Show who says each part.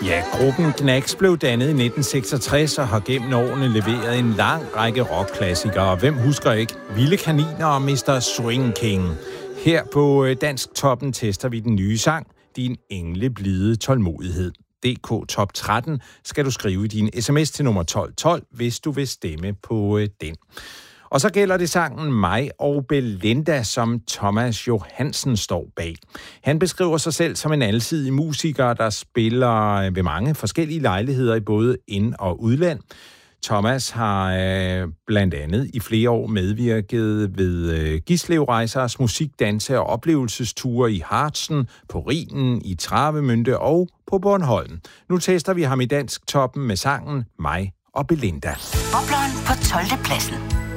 Speaker 1: Ja, gruppen Gnags blev dannet i 1966 og har gennem årene leveret en lang række rockklassikere. Hvem husker ikke Vilde Kaniner og Mr. Swing King? Her på Dansk Toppen tester vi den nye sang, Din engleblide tålmodighed. DK Top 13 skal du skrive i din sms til nummer 1212, hvis du vil stemme på den. Og så gælder det sangen Mig og Belinda, som Thomas Johansen står bag. Han beskriver sig selv som en alsidig musiker, der spiller ved mange forskellige lejligheder i både ind- og udland. Thomas har blandt andet i flere år medvirket ved Gislevrejsers musik-, danse- og oplevelsesture i Harzen, på Rhinen, i Travemünde og på Bornholm. Nu tester vi ham i Dansk Toppen med sangen Mig og Belinda.
Speaker 2: Bobleren på 12. pladsen.